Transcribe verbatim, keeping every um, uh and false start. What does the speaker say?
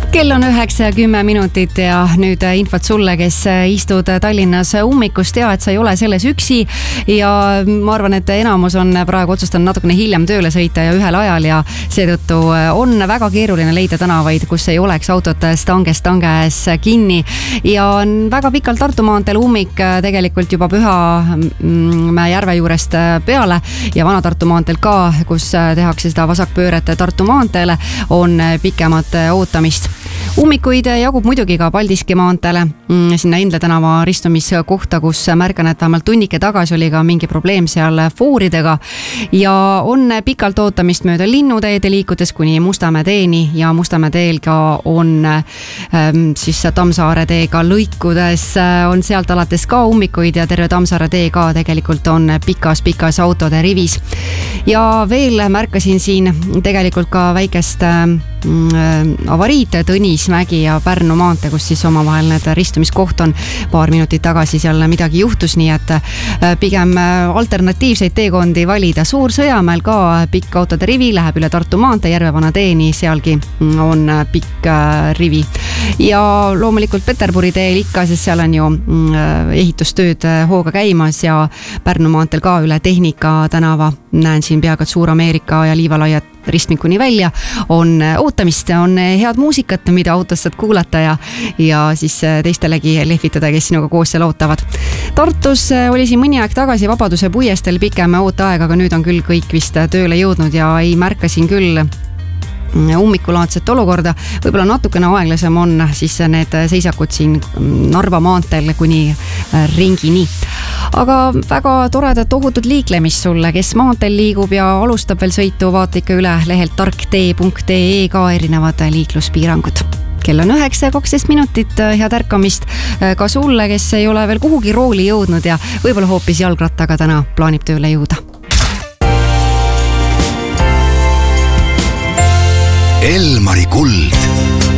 Kell on üheksa ja kümme minutit ja nüüd infot sulle, kes istud Tallinnas ummikust, tea, et sa ei ole selles üksi ja ma arvan, et enamus on praegu otsustanud natukene hiljem tööle sõita ja ühel ajal ja seetõttu on väga keeruline leida tänavaid, kus ei oleks autot stangest stange ees kinni ja on väga pikalt Tartu maanteel ummik tegelikult juba Pühamäe järve juurest peale ja Vana-Tartu maanteel ka, kus tehakse seda vasakpööret Tartu maanteele, on pikemat ootamist. Ummikuid jagub muidugi ka Paldiski maanteele, sinna Endla tänava ristumiskohta, kus märgan, et vähemalt tunnike tagasi oli ka mingi probleem seal fooridega ja on pikalt ootamist mööda linnuteede liikudes kuni Mustamäe teeni ja Mustamäe teel ka on ähm, siis Tammsaare teega lõikudes on sealt alates ka ummikuid ja terve Tammsaare tee ka tegelikult on pikas-pikas autode rivis. Ja veel märkasin siin tegelikult ka väikest ähm, avariid Tõnismägi ja Pärnu maantee, kus siis omavahel need ristumiskoht on. Paar minutit tagasi seal midagi juhtus, nii et pigem alternatiivseid teekondi valida. Suur-Sõjamäel ka pikk autode rivi, läheb üle Tartu maantee Järvevana teeni, sealgi on pikk rivi. Ja loomulikult Peterburi teel ikka, sest seal on ju ehitustööd hooga käimas ja Pärnu maanteel ka üle Tehnika tänava. Näen siin peaaegu Suur-Ameerika ja Liivalaiad ristmikuni välja on ootamist, on head muusikat, mida autos saad kuulata ja, ja siis teistelegi lehvitada, kes sinuga koos seal ootavad. Tartus oli siin mõni aeg tagasi Vabaduse puiestel pikem ooteaeg, aga nüüd on küll kõik vist tööle jõudnud ja ei märka siin küll ummikulaadset olukorda. Võib-olla natukene aeglasem on siis need seisakud siin Narva maanteel kuni Ringini. Aga väga toredad tohutud liiklemist sulle, kes maanteel liigub ja alustab veel sõitu, vaata ikka üle lehelt tarktee punkt ee ka erinevad liikluspiirangud. Kell on üheksa ja kaksteist minutit, head ärkamist ka sulle, kes ei ole veel kuhugi rooli jõudnud ja võib-olla hoopis jalgrattaga täna plaanib tööle jõuda. Elmari kuld.